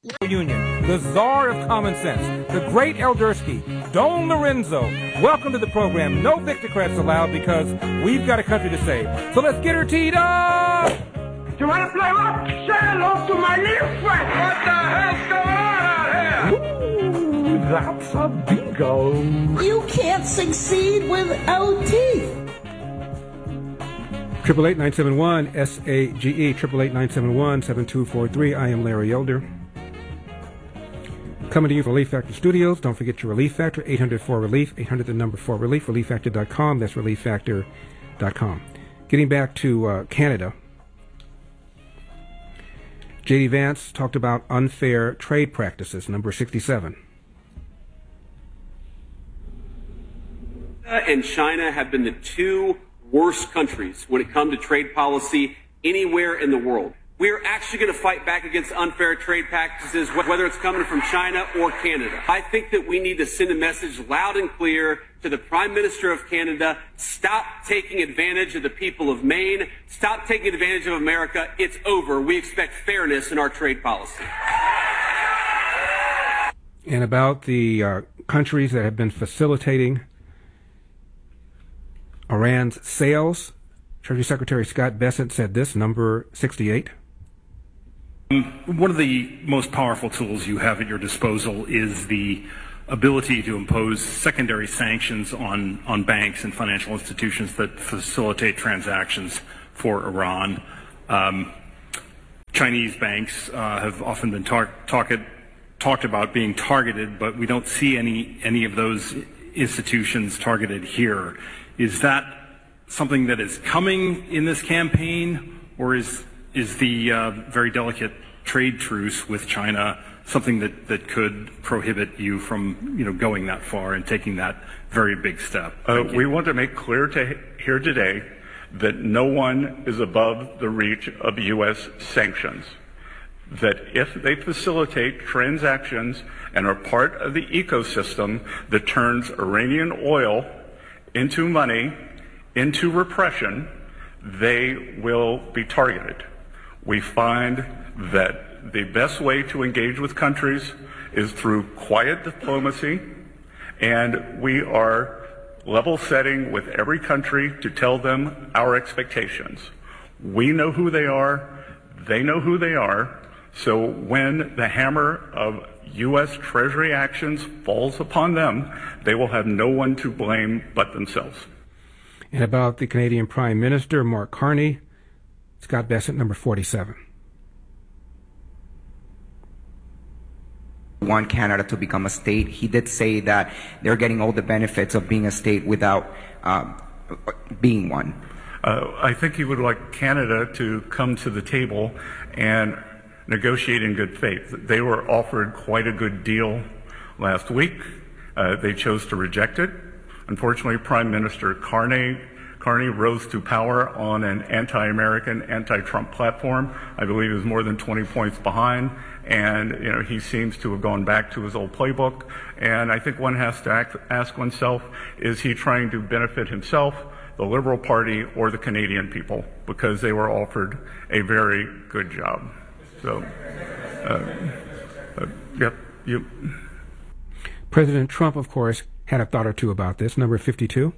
Union, the czar of common sense, the great Eldersky, Don Lorenzo. Welcome to the program. No Victocrats allowed because we've got a country to save. So let's get her teed up! You want to play what? Say hello to my little friend. What the hell's going on out here? Ooh, that's a bingo. You can't succeed without teeth. 888-971-SAGE, 888-971-7243. I am Larry Elder. Coming to you from Relief Factor Studios. Don't forget your Relief Factor, 800-4RELIEF, 800 the number 4RELIEF, ReliefFactor.com. That's ReliefFactor.com. Getting back to Canada. J.D. Vance talked about unfair trade practices, number 67. And China have been the two worst countries when it comes to trade policy anywhere in the world. We're actually going to fight back against unfair trade practices, whether it's coming from China or Canada. I think that we need to send a message loud and clear to the Prime Minister of Canada. Stop taking advantage of the people of Maine. Stop taking advantage of America. It's over. We expect fairness in our trade policy. And about the countries that have been facilitating Iran's sales, Treasury Secretary Scott Bessent said this, number 68. One of the most powerful tools you have at your disposal is the ability to impose secondary sanctions on banks and financial institutions that facilitate transactions for Iran. Chinese banks have often been talked about being targeted, but we don't see any of those institutions targeted here. Is that something that is coming in this campaign, or is the very delicate trade truce with China something that could prohibit you from going that far and taking that very big step? We want to make clear here today that no one is above the reach of U.S. sanctions. That if they facilitate transactions and are part of the ecosystem that turns Iranian oil into money, into repression, they will be targeted. We find that the best way to engage with countries is through quiet diplomacy, and we are level setting with every country to tell them our expectations. We know who they are, they know who they are, so when the hammer of U.S. Treasury actions falls upon them, they will have no one to blame but themselves. And about the Canadian Prime Minister, Mark Carney, Scott Bessent, number 47. Want Canada to become a state. He did say that they're getting all the benefits of being a state without being one. I think he would like Canada to come to the table and negotiate in good faith. They were offered quite a good deal last week. They chose to reject it. Unfortunately, Prime Minister Carney rose to power on an anti-American, anti-Trump platform. I believe he was more than 20 points behind, and he seems to have gone back to his old playbook. And I think one has to ask oneself, is he trying to benefit himself, the Liberal Party, or the Canadian people? Because they were offered a very good job. So, yep. President Trump, of course, had a thought or two about this. Number 52.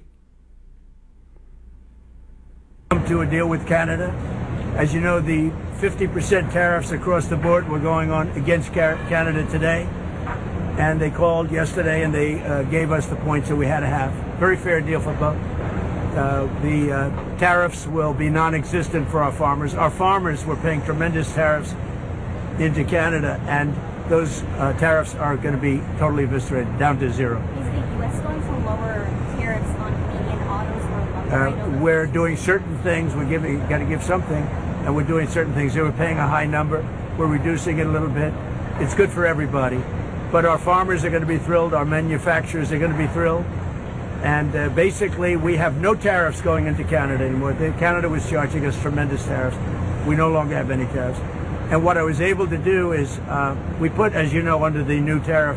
Come to a deal with Canada. As you know, the 50% tariffs across the board were going on against Canada today. And they called yesterday and they gave us the points that we had to have. Very fair deal for both. The tariffs will be non-existent for our farmers. Our farmers were paying tremendous tariffs into Canada, and those tariffs are going to be totally eviscerated, down to zero. Is the U.S. going to lower tariffs on Canadian autos or lumber? We're doing certain things. We're got to give something, and we're doing certain things. They were paying a high number. We're reducing it a little bit. It's good for everybody. But our farmers are going to be thrilled. Our manufacturers are going to be thrilled. And basically, we have no tariffs going into Canada anymore. Canada was charging us tremendous tariffs. We no longer have any tariffs. And what I was able to do is we put, as you know, under the new tariff,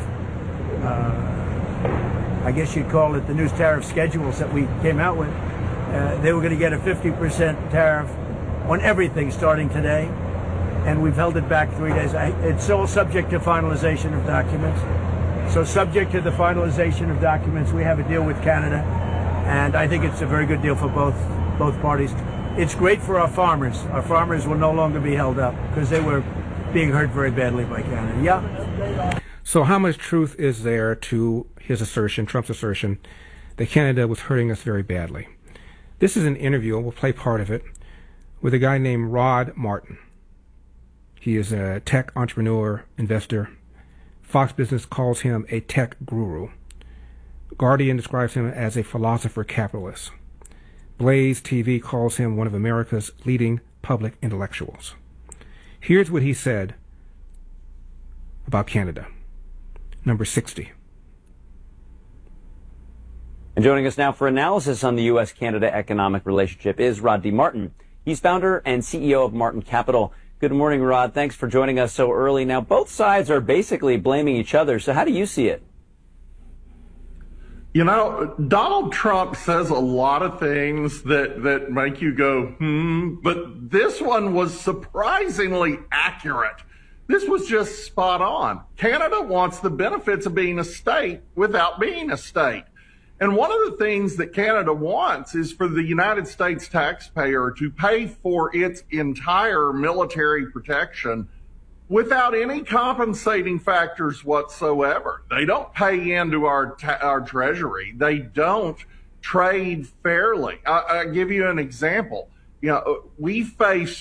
I guess you'd call it the new tariff schedules that we came out with. They were going to get a 50% tariff on everything starting today. and we've held it back 3 days. It's all subject to finalization of documents. So subject to the finalization of documents, we have a deal with Canada, and I think it's a very good deal for both parties. It's great for our farmers. Our farmers will no longer be held up because they were being hurt very badly by Canada. Yeah. So how much truth is there to his assertion, Trump's assertion, that Canada was hurting us very badly? This is an interview, we'll play part of it, with a guy named Rod Martin. He is a tech entrepreneur, investor. Fox Business calls him a tech guru. Guardian describes him as a philosopher capitalist. Blaze TV calls him one of America's leading public intellectuals. Here's what he said about Canada. Number 60. And joining us now for analysis on the U.S.-Canada economic relationship is Rod D. Martin. He's founder and CEO of Martin Capital. Good morning, Rod. Thanks for joining us so early. Now, both sides are basically blaming each other. So how do you see it? You know, Donald Trump says a lot of things that make you go, but this one was surprisingly accurate. This was just spot on. Canada wants the benefits of being a state without being a state. And one of the things that Canada wants is for the United States taxpayer to pay for its entire military protection without any compensating factors whatsoever. They don't pay into our treasury. They don't trade fairly. I'll give you an example. You know, we face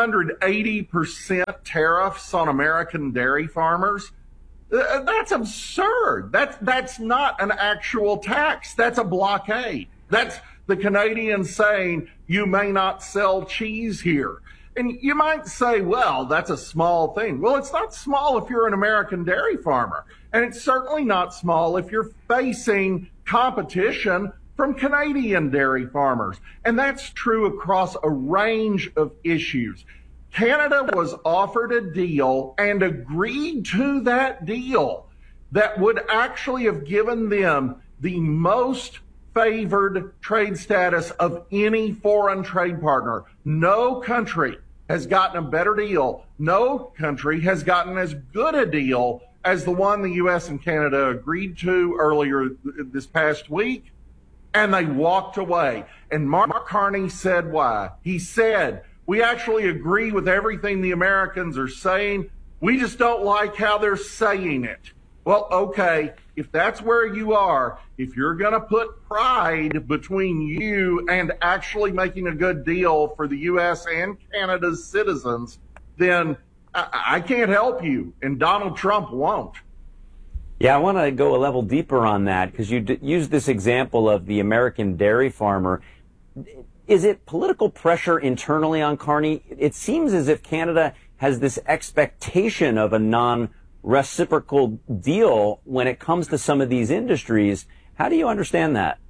280% tariffs on American dairy farmers. That's absurd. That's not an actual tax. That's a blockade. That's the Canadians saying you may not sell cheese here. And you might say, well, that's a small thing. Well, it's not small if you're an American dairy farmer. And it's certainly not small if you're facing competition from Canadian dairy farmers. And that's true across a range of issues. Canada was offered a deal and agreed to that deal that would actually have given them the most favored trade status of any foreign trade partner. No country has gotten a better deal. No country has gotten as good a deal as the one the U.S. and Canada agreed to earlier this past week, and they walked away. And Mark Carney said why. He said, we actually agree with everything the Americans are saying. We just don't like how they're saying it. Well, okay, if that's where you are, if you're going to put pride between you and actually making a good deal for the U.S. and Canada's citizens, then I can't help you, and Donald Trump won't. Yeah, I want to go a level deeper on that because you used this example of the American dairy farmer. Is it political pressure internally on Carney? It seems as if Canada has this expectation of a non-reciprocal deal when it comes to some of these industries. How do you understand that?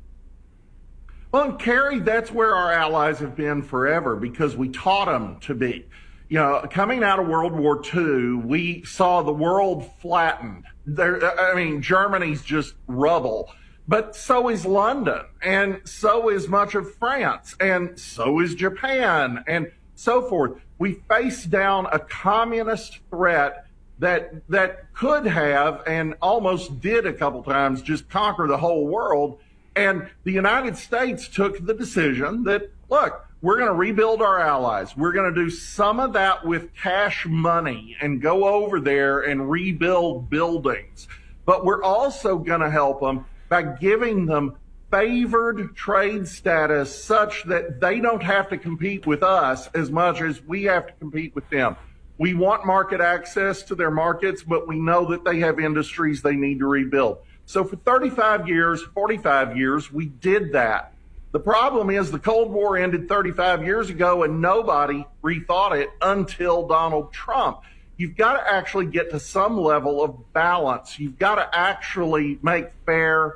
Well, and Kerry, that's where our allies have been forever because we taught them to be. You know, coming out of World War II, we saw the world flattened. Germany's just rubble. But so is London, and so is much of France, and so is Japan, and so forth. We face down a communist threat that could have, and almost did a couple times, just conquer the whole world. And the United States took the decision that, look, we're going to rebuild our allies. We're going to do some of that with cash money and go over there and rebuild buildings. But we're also going to help them by giving them favored trade status such that they don't have to compete with us as much as we have to compete with them. We want market access to their markets, but we know that they have industries they need to rebuild. So for 35 years, 45 years, we did that. The problem is the Cold War ended 35 years ago and nobody rethought it until Donald Trump. You've got to actually get to some level of balance. You've got to actually make fair.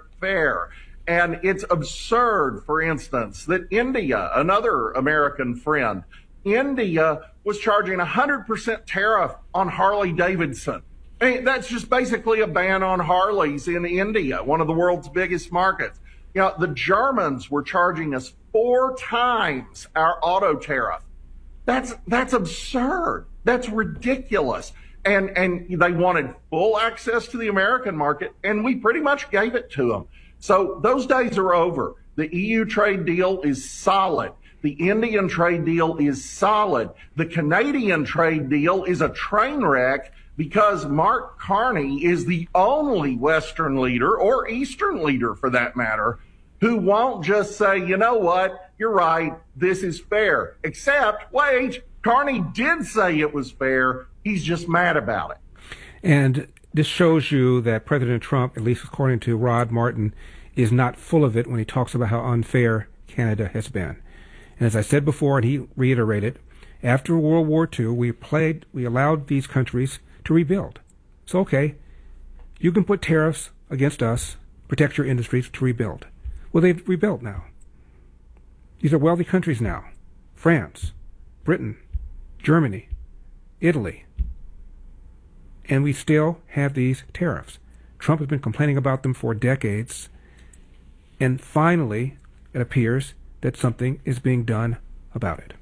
And it's absurd, for instance, that India, another American friend, India was charging 100% tariff on Harley Davidson. I mean, that's just basically a ban on Harleys in India, one of the world's biggest markets. You know, the Germans were charging us 4 times our auto tariff. That's absurd. That's ridiculous. And they wanted full access to the American market, and we pretty much gave it to them. So those days are over. The EU trade deal is solid. The Indian trade deal is solid. The Canadian trade deal is a train wreck because Mark Carney is the only Western leader, or Eastern leader for that matter, who won't just say, you know what, you're right, this is fair. Except, wait, Carney did say it was fair. He's just mad about it. And this shows you that President Trump, at least according to Rod Martin, is not full of it when he talks about how unfair Canada has been. And as I said before, and he reiterated, after World War II, we allowed these countries to rebuild. So, okay, you can put tariffs against us, protect your industries to rebuild. Well, they've rebuilt now. These are wealthy countries now. France, Britain, Germany, Italy. And we still have these tariffs. Trump has been complaining about them for decades. And finally, it appears that something is being done about it.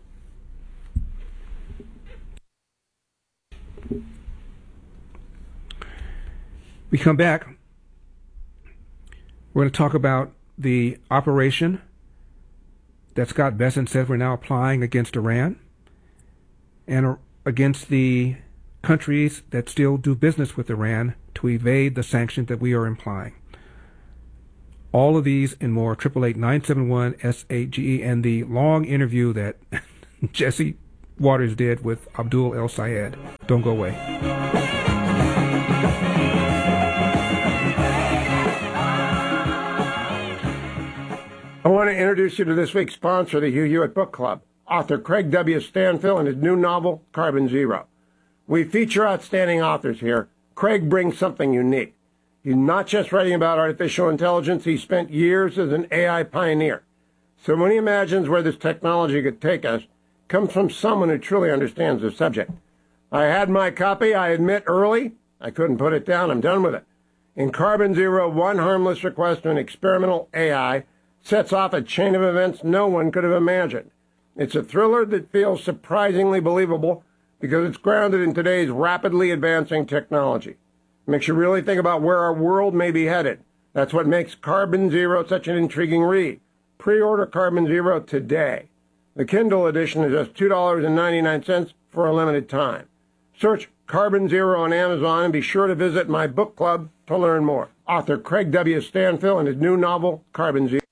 We come back. We're going to talk about the operation that Scott Bessent said we're now applying against Iran and against the countries that still do business with Iran to evade the sanctions that we are implying. All of these and more, 888-971-SAGE, and the long interview that Jesse Waters did with Abdul El Sayed. Don't go away. I want to introduce you to this week's sponsor, the Hugh Hewitt Book Club, author Craig W. Stanfill and his new novel, Carbon Zero. We feature outstanding authors here. Craig brings something unique. He's not just writing about artificial intelligence, he spent years as an AI pioneer. So when he imagines where this technology could take us, it comes from someone who truly understands the subject. I had my copy, I admit early, I couldn't put it down, I'm done with it. In Carbon Zero, one harmless request to an experimental AI sets off a chain of events no one could have imagined. It's a thriller that feels surprisingly believable because it's grounded in today's rapidly advancing technology. It makes you really think about where our world may be headed. That's what makes Carbon Zero such an intriguing read. Pre-order Carbon Zero today. The Kindle edition is just $2.99 for a limited time. Search Carbon Zero on Amazon and be sure to visit my book club to learn more. Author Craig W. Stanfill and his new novel, Carbon Zero.